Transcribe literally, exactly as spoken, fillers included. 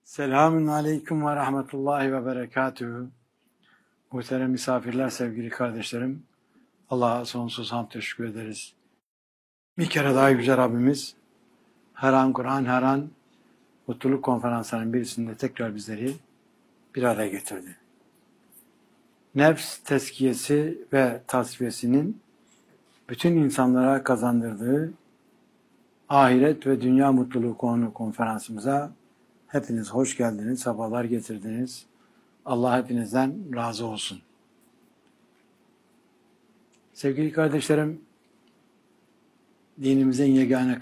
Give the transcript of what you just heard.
Selamun Aleyküm ve Rahmetullahi ve Berekatühü. Muhterem misafirler, sevgili kardeşlerim. Allah'a sonsuz hamd teşekkür ederiz. Bir kere daha Yüce Rabbimiz her an Kur'an, her an mutluluk konferanslarının birisinde tekrar bizleri bir araya getirdi. Nefs tezkiyesi ve tasfiyesinin bütün insanlara kazandırdığı ahiret ve dünya mutluluğu konu konferansımıza hepiniz hoş geldiniz, sabahlar getirdiniz. Allah hepinizden razı olsun. Sevgili kardeşlerim, dinimizin yegane